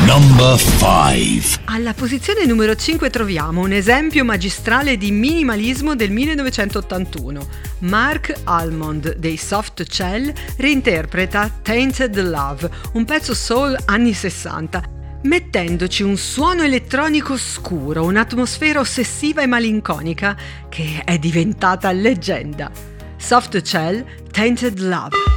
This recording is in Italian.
Number 5. Alla posizione numero 5 troviamo un esempio magistrale di minimalismo del 1981. Mark Almond dei Soft Cell reinterpreta Tainted Love, un pezzo soul anni 60, mettendoci un suono elettronico scuro, un'atmosfera ossessiva e malinconica che è diventata leggenda. Soft Cell, Tainted Love.